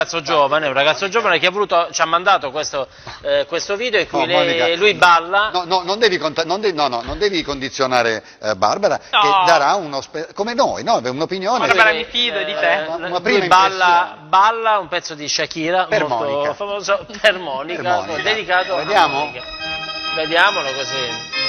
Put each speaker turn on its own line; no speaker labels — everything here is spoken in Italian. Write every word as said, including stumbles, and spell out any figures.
Ragazzo giovane, un ragazzo giovane che ha voluto, ci ha mandato questo, eh, questo video in cui
No,
lei,
Monica,
lui balla.
No, no, non devi, non devi, no, no, non devi condizionare eh, Barbara,
No.
che darà uno, come noi, no? Un'opinione.
Barbara, mi fido di te.
Una- una
Lui
prima
balla,
impressione.
balla un pezzo di Shakira,
Per
molto
Monica.
famoso, per Monica,
Per Monica.
dedicato
Vediamo?
a Monica. Vediamolo così.